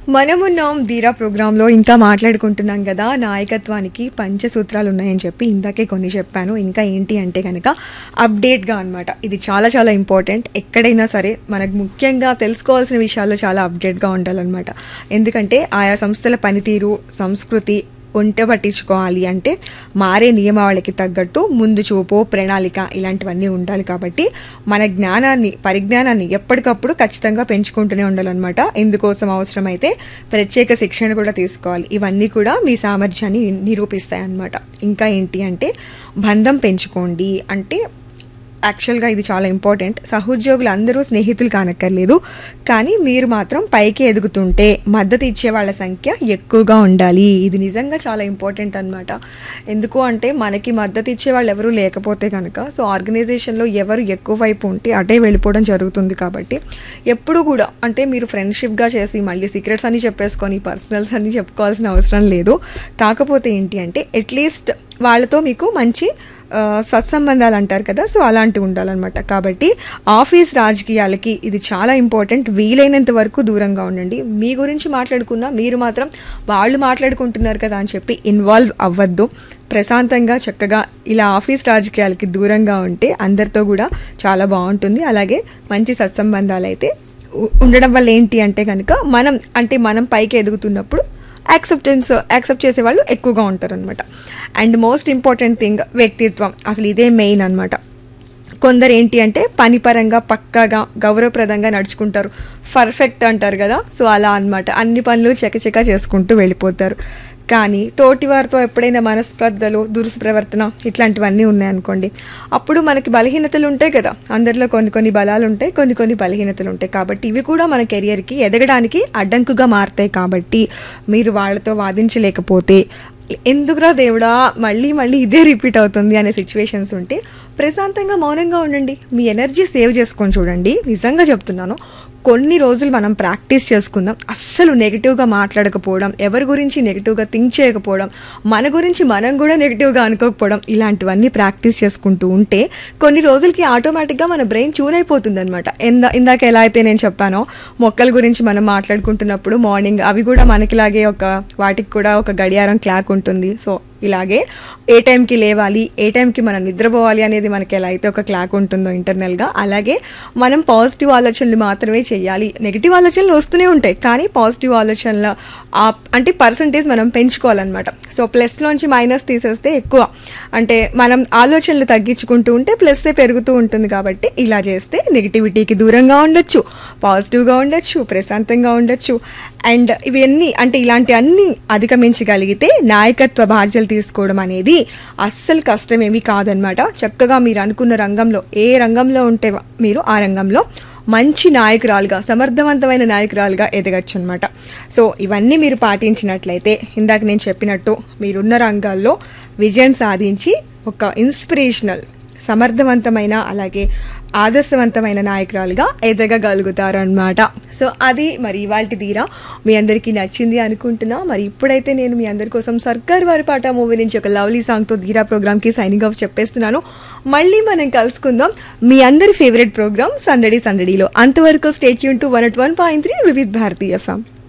మనమున్నాం ధీరా ప్రోగ్రాంలో ఇంకా మాట్లాడుకుంటున్నాం కదా, నాయకత్వానికి పంచసూత్రాలు ఉన్నాయని చెప్పి ఇందాకే కొన్ని చెప్పాను. ఇంకా ఏంటి అంటే కనుక అప్డేట్గా అనమాట. ఇది చాలా చాలా ఇంపార్టెంట్. ఎక్కడైనా సరే మనకు ముఖ్యంగా తెలుసుకోవాల్సిన విషయాల్లో చాలా అప్డేట్గా ఉండాలన్నమాట. ఎందుకంటే ఆయా సంస్థల పనితీరు, సంస్కృతి ఒంట పట్టించుకోవాలి అంటే మారే నియమావళికి తగ్గట్టు ముందు చూపు, ప్రణాళిక ఇలాంటివన్నీ ఉండాలి. కాబట్టి మన పరిజ్ఞానాన్ని ఎప్పటికప్పుడు ఖచ్చితంగా పెంచుకుంటూనే ఉండాలన్నమాట. ఇందుకోసం అవసరమైతే ప్రత్యేక శిక్షణ కూడా తీసుకోవాలి. ఇవన్నీ కూడా మీ సామర్థ్యాన్ని నిరూపిస్తాయి అన్నమాట. ఇంకా ఏంటి అంటే బంధం పెంచుకోండి. అంటే యాక్చువల్గా ఇది చాలా ఇంపార్టెంట్. సహోద్యోగులు అందరూ స్నేహితులు కానక్కర్లేదు, కానీ మీరు మాత్రం పైకి ఎదుగుతుంటే మద్దతు ఇచ్చే వాళ్ళ సంఖ్య ఎక్కువగా ఉండాలి. ఇది నిజంగా చాలా ఇంపార్టెంట్ అనమాట. ఎందుకు అంటే మనకి మద్దతు ఇచ్చే వాళ్ళు ఎవరు లేకపోతే కనుక ఆర్గనైజేషన్లో ఎవరు ఎక్కువ వైపు ఉంటే అటే వెళ్ళిపోవడం జరుగుతుంది. కాబట్టి ఎప్పుడు కూడా అంటే మీరు ఫ్రెండ్షిప్గా చేసి మళ్ళీ సీక్రెట్స్ అన్ని చెప్పేసుకొని పర్సనల్స్ అన్ని చెప్పుకోవాల్సిన అవసరం లేదు. కాకపోతే ఏంటి అంటే అట్లీస్ట్ వాళ్ళతో మీకు మంచి సత్సంబంధాలు అంటారు కదా, సో అలాంటివి ఉండాలన్నమాట. కాబట్టి ఆఫీస్ రాజకీయాలకి ఇది చాలా ఇంపార్టెంట్. వీలైనంత వరకు దూరంగా ఉండండి. మీ గురించి మాట్లాడుకున్నా మీరు మాత్రం వాళ్ళు మాట్లాడుకుంటున్నారు కదా అని చెప్పి ఇన్వాల్వ్ అవ్వద్దు. ప్రశాంతంగా చక్కగా ఇలా ఆఫీస్ రాజకీయాలకి దూరంగా ఉంటే అందరితో కూడా చాలా బాగుంటుంది. అలాగే మంచి సత్సంబంధాలు అయితే ఉండడం వల్ల ఏంటి అంటే కనుక మనం పైకి ఎదుగుతున్నప్పుడు యాక్సెప్ట్ చేసేవాళ్ళు ఎక్కువగా ఉంటారు అనమాట. అండ్ మోస్ట్ ఇంపార్టెంట్ థింగ్ వ్యక్తిత్వం. అసలు ఇదే మెయిన్ అనమాట. కొందరు ఏంటి అంటే పనిపరంగా పక్కాగా గౌరవప్రదంగా నడుచుకుంటారు, పర్ఫెక్ట్ అంటారు కదా, సో అలా అనమాట. అన్ని పనులు చకచకా చేసుకుంటూ వెళ్ళిపోతారు. కానీ తోటి వారితో ఎప్పుడైనా మనస్పర్ధలు, దురుసు ఇట్లాంటివన్నీ ఉన్నాయనుకోండి, అప్పుడు మనకి బలహీనతలు ఉంటాయి కదా. అందరిలో కొన్ని బలాలు ఉంటాయి, కొన్ని బలహీనతలు ఉంటాయి. కాబట్టి ఇవి కూడా మన కెరియర్కి ఎదగడానికి అడ్డంకుగా మారుతాయి. కాబట్టి మీరు వాళ్ళతో వాదించలేకపోతే ఎందుకురా దేవుడా మళ్ళీ ఇదే రిపీట్ అవుతుంది అనే సిచ్యువేషన్స్ ఉంటే ప్రశాంతంగా మౌనంగా ఉండండి. మీ ఎనర్జీ సేవ్ చేసుకొని చూడండి. నిజంగా చెప్తున్నాను, కొన్ని రోజులు మనం ప్రాక్టీస్ చేసుకుందాం. అస్సలు నెగిటివ్గా మాట్లాడకపోవడం, ఎవరి గురించి నెగిటివ్గా థింక్ చేయకపోవడం, మన గురించి మనం కూడా నెగిటివ్గా అనుకోకపోవడం, ఇలాంటివన్నీ ప్రాక్టీస్ చేసుకుంటూ ఉంటే కొన్ని రోజులకి ఆటోమేటిక్గా మన బ్రెయిన్ ట్యూన్ అయిపోతుంది అనమాట. ఇందాక ఎలా అయితే నేను చెప్పానో, మొక్కల గురించి మనం మాట్లాడుకుంటున్నప్పుడు మార్నింగ్ అవి కూడా మనకిలాగే వాటికి కూడా ఒక గడియారం క్లాక్ ఉంటుంది. సో ఇలాగే ఏ టైంకి లేవాలి, ఏ టైంకి మనం నిద్రపోవాలి అనేది మనకి ఎలా అయితే ఒక క్లాక్ ఉంటుందో ఇంటర్నల్గా, అలాగే మనం పాజిటివ్ ఆలోచనలు మాత్రమే చేయాలి. నెగిటివ్ ఆలోచనలు వస్తూనే ఉంటాయి, కానీ పాజిటివ్ ఆలోచనల అంటే పర్సంటేజ్ మనం పెంచుకోవాలన్నమాట. సో ప్లస్లోంచి మైనస్ తీసేస్తే ఎక్కువ, అంటే మనం ఆలోచనలు తగ్గించుకుంటూ ఉంటే ప్లస్సే పెరుగుతూ ఉంటుంది. కాబట్టి ఇలా చేస్తే నెగిటివిటీకి దూరంగా ఉండొచ్చు, పాజిటివ్గా ఉండొచ్చు, ప్రశాంతంగా ఉండొచ్చు. అండ్ ఇవన్నీ అంటే ఇలాంటి అన్ని అధిగమించగలిగితే నాయకత్వ బాధ్యతలు తీసుకోవడం అనేది అస్సలు కష్టమేమీ కాదనమాట. చక్కగా మీరు అనుకున్న రంగంలో ఏ రంగంలో ఉంటే మీరు ఆ రంగంలో మంచి నాయకురాలుగా, సమర్థవంతమైన నాయకురాలుగా ఎదగచ్చు అనమాట. సో ఇవన్నీ మీరు పాటించినట్లయితే ఇందాక నేను చెప్పినట్టు మీరున్న రంగాల్లో విజయం సాధించి ఒక ఇన్స్పిరేషనల్, సమర్థవంతమైన అలాగే ఆదర్శవంతమైన నాయకురాలుగా ఎదగగలుగుతారు అనమాట. సో అది మరి ఇవాల్టి ధీరా. మీ అందరికీ నచ్చింది అనుకుంటున్నా. మరి ఇప్పుడైతే నేను మీ అందరి కోసం సర్కార్ వారి పాట మూవీ నుంచి ఒక లవ్లీ సాంగ్తో ధీరా ప్రోగ్రామ్కి సైనింగ్ ఆఫ్ చెప్పేస్తున్నాను. మళ్ళీ మనం కలుసుకుందాం మీ అందరి ఫేవరెట్ ప్రోగ్రామ్ సందడిలో. అంతవరకు స్టే ట్యూన్ టు 101.3 వివిధ భారతి FM.